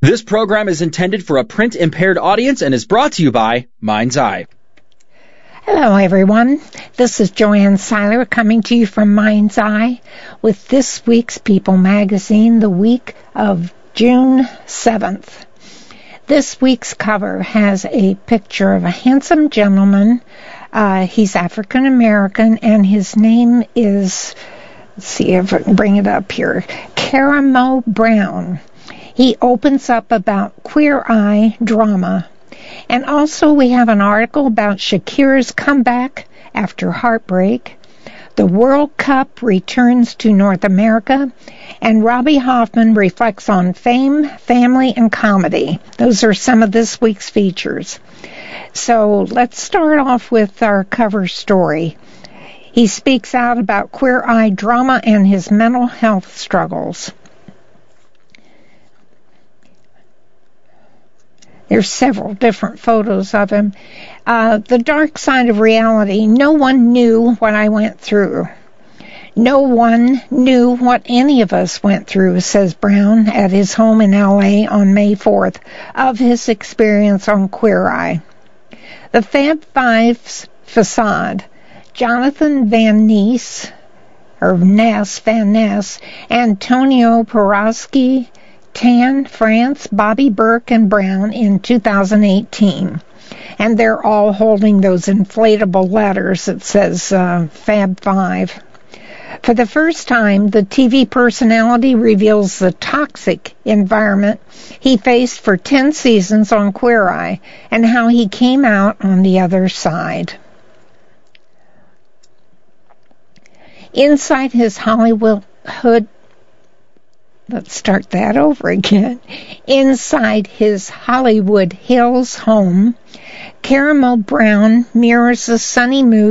This program is intended for a print-impaired audience and is brought to you by Mind's Eye. Hello, everyone. This is Joanne Seiler coming to you from Mind's Eye with this week's People magazine, the week of June 7th. This week's cover has a picture of a handsome gentleman. He's African American, and his name is, let's see if I can bring it up here, Karamo Brown. He opens up about Queer Eye drama. And also we have an article about Shakira's comeback after heartbreak. The World Cup returns to North America. And Robbie Hoffman reflects on fame, family, and comedy. Those are some of this week's features. So let's start off with our cover story. He speaks out about Queer Eye drama and his mental health struggles. There's several different photos of him. The dark side of reality. No one knew what I went through. No one knew what any of us went through, says Brown at his home in L.A. on May 4th, of his experience on Queer Eye. The Fab Five's facade. Jonathan Van Ness, Antonio Porowski, Tan, France, Bobby Burke, and Brown in 2018. And they're all holding those inflatable letters that says Fab Five. For the first time, the TV personality reveals the toxic environment he faced for 10 seasons on Queer Eye and how he came out on the other side. Inside his Hollywood Let's start that over again. Inside his Hollywood Hills home, Karamo Brown mirrors the sunny mood